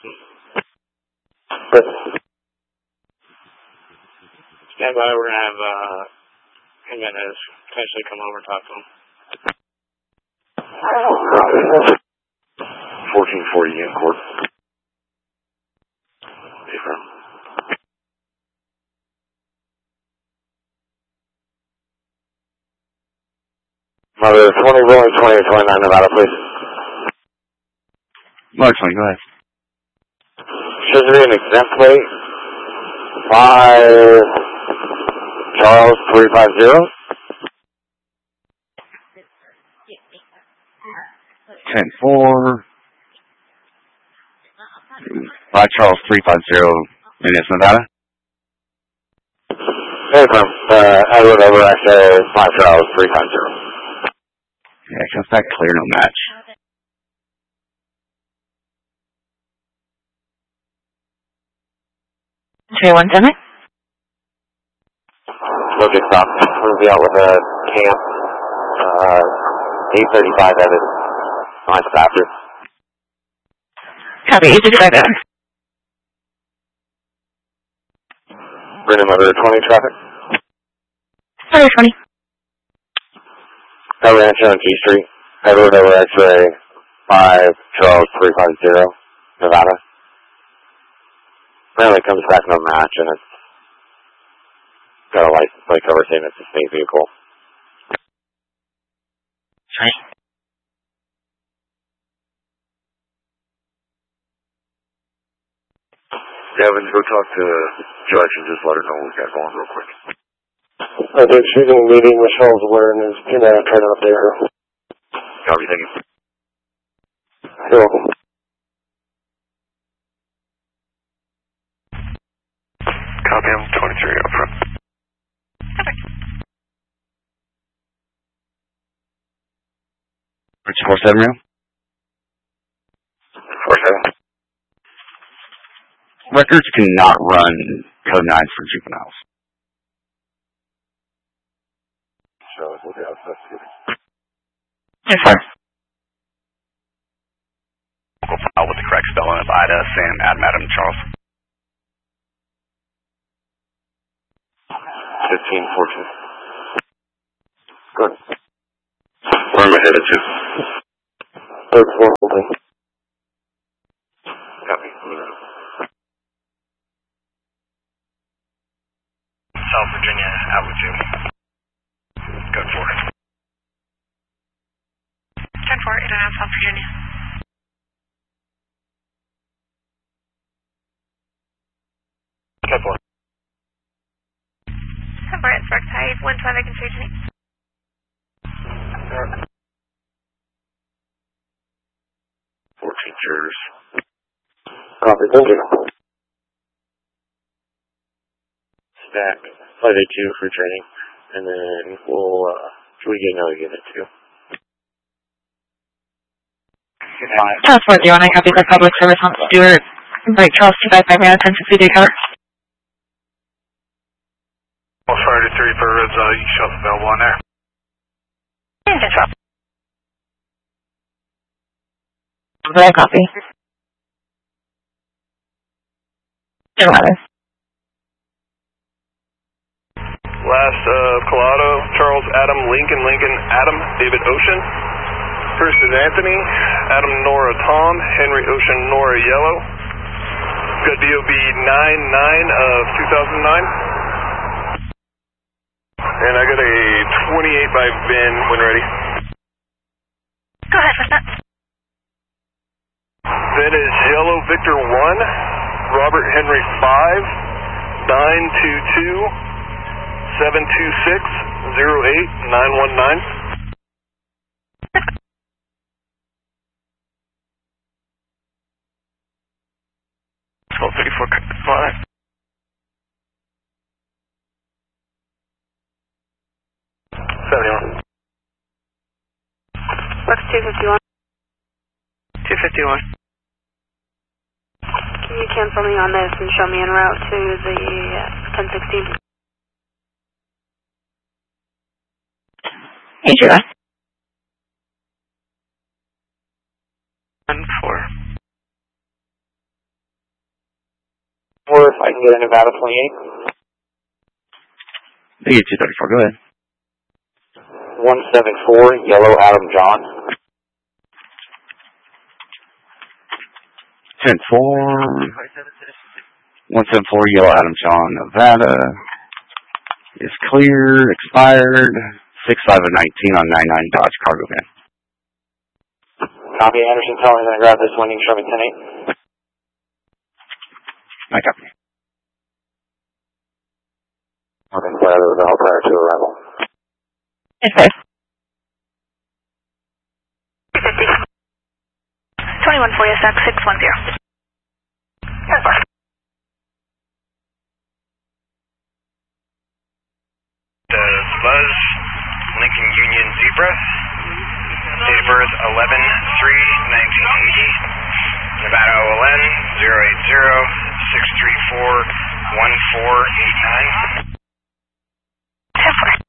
Good. Stand by, we're going to have Jimenez potentially come over and talk to him. 1440 in court. Affirm. Mother 20, rolling 20 or 29, Nevada, please. Mother 20, go ahead. Should be an exempt plate. 5 Charles 350. 10-4. 5 Charles 350, Minutes, Nevada. Affirm. Edward over X-ray 5 Charles 350. Yeah, comes back clear, no match. Three 1-7. We'll get stopped. We'll be out with a camp. 835 Evan. Nice after. Copy, 835. Brennan over 20 traffic. Mother 20. El Rancho on G Street. Edward over X-ray 5 Charles 350 Nevada. Apparently comes back no match and it's got a license plate cover saying it's a state vehicle. Sorry. Devin, go talk to Judge and just let her know what we got going real quick. I think she's in a meeting. Michelle's aware and is going to try to update her. Copy, thank you. You're welcome. Copy, I'm 23 up front. Rich 47 real? 47. Records cannot run code 9s for juveniles. So, we'll be outside. Yes, sir. We'll file with the correct spelling of Ida, Sam, Adam, Charles. 15, 14. Good. Where am I headed to? Third floor holding. Copy. South Virginia, out with you. Go for it. 10-4, 809, South Virginia. Go for it. 10-4, it's Parkside, 1-5, I can say to me. 14 jurors. Copy, thank you. Stack. Flight A2 for training. And then we'll, we get another unit too. Transport 09, copy for public service on Stewart. Right, Charles 255, man, 1060 day cover. Well, Friday 3 for Reds, you shut the bell one there. Control. Very copy. 11. Last Collado, Charles Adam Lincoln, Adam David Ocean. First is Anthony, Adam Nora Tom, Henry Ocean Nora Yellow. Got DOB 99 of 2009. And I got a 28 by VIN when ready. Go ahead, what's that? VIN is Yellow Victor 1, Robert Henry 5, 922. 726-08919. Oh, 34, 5. What's 251? 251. Can you cancel me on this and show me en route to the 1016? Hey, Judah. 1-4. if I can get a Nevada 28. Negative 234, go ahead. 174, Yellow Adam John. 10-4. 174, Yellow Adam John, Nevada. Is clear, expired. 6-5 of 19 on 99 Dodge Cargo Van. Copy, Anderson, tell me I'm going to grab this winding, show me 10-8. I copy. Okay, flat over the Valve prior to arrival. It's safe. 21 for you, SAC 610. Buzz, Lincoln Union Zebra. Date of birth 11/3/1980. Nevada OLN 080-634-1489. 10-4.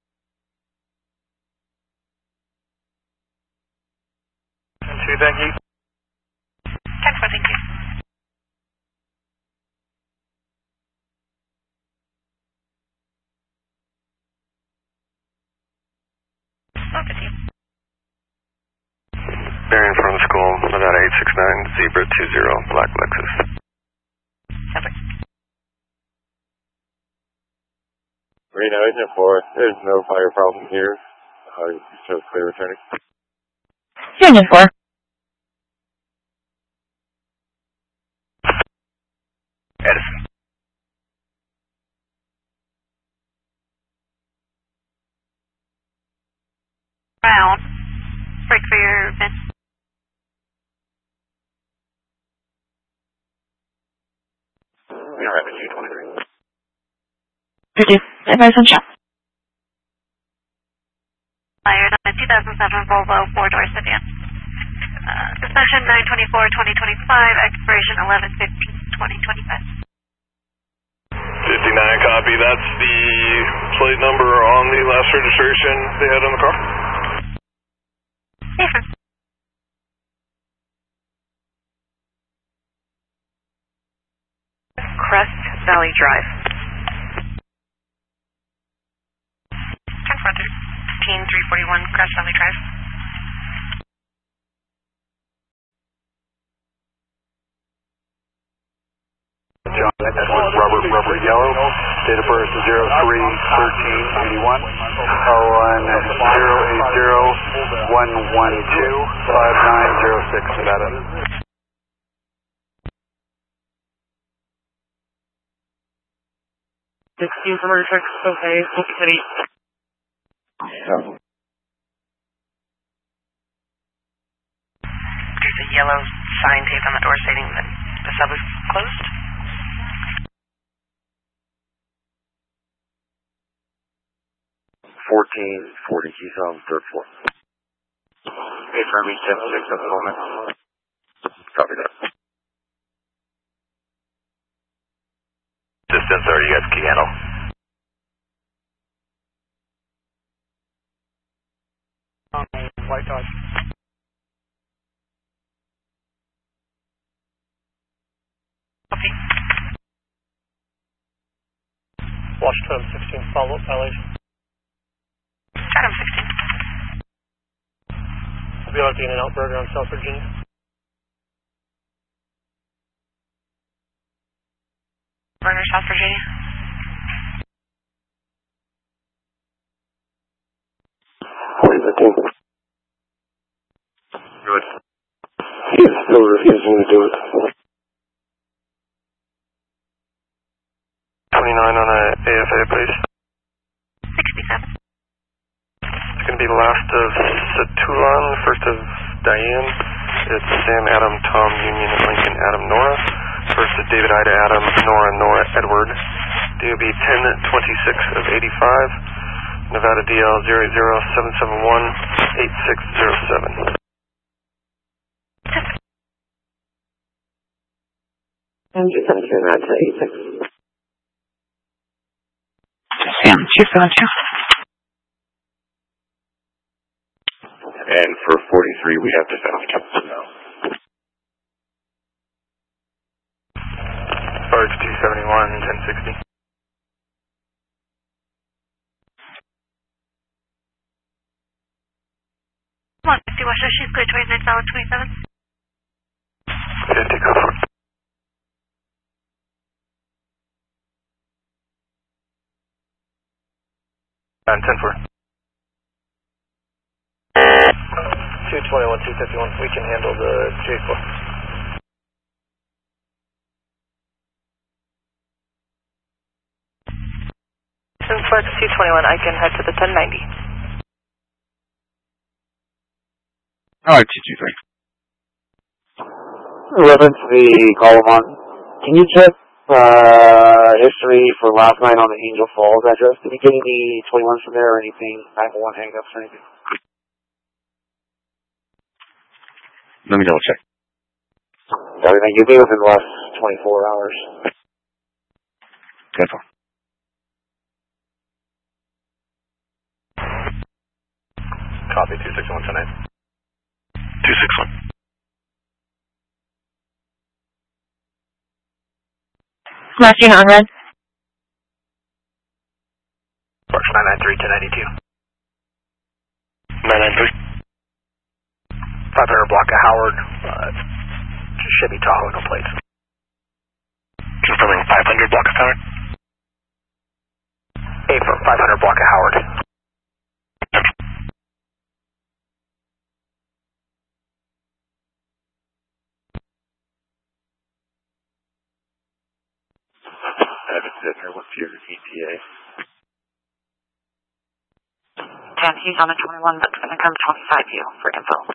Thank you. 10-4, thank you. Okay, team. Bearing from school, Nevada 869, Zebra 20, Black Lexus. Perfect. Reno 804, there's no fire problem here. You show clear returning. Union 4. Edison. Brown. Break for your bin. We are at 223. 50. Advise on shop. Fired on a 2007 Volvo 4-door sedan. Suspension 9/24/2025, expiration 11/15/2025. 59 copy. That's the plate number on the last registration they had on the car. Safer. Crest Valley Drive. 10-4-13-341 Crest Valley Drive. John Edward Robert Yellow. Date of birth 03/13/81. ON 080-112-5906 Nevada. For murder check. Okay. City. There's a yellow sign tape on the door stating that the sub is closed. 1440 Keystone, third floor. HRB 76 at the moment. Copy that. Distance, or you guys key handle? White Dodge. Copy. Washington 16, follow-up violation. Adam 16. We'll be out at the In-N-Out Burger on South Virginia. Burger, South Virginia. Good. He is still refusing to do it. 29 on a AFA, please. 67. It's going to be last of Satulan, first of Diane. It's Sam, Adam, Tom, Union, Lincoln, Adam, Nora. First of David, Ida, Adam, Nora, Edward. DOB 1026 of 85. Nevada DL 00771-8607. And you send your that to 86. Sam, Chief 72. And for 43, we have to fast jump now. RH2 71, 1060. 150 West Ocean, clear 29 solid 27. 50, go for it. And 10 for 221, 251. We can handle the J4. Since Flex 221, I can head to the 1090. Alright, 223. 11 to the Column. Can you check history for last night on the Angel Falls address? Did you get any 21s from there or anything? 911 hang-ups or anything? Let me double check. Everything you do within the last 24 hours. 10-4. Copy, 261 tonight. 261. Matthew on red. Parks 993, 1092. 993. 500 block of Howard. Chevy Tahoe, no plates. Confirming 500 block of Howard. A for 500 block of Howard. What's your ETA? 10, he's on the 21, that's going to come 25 you for info.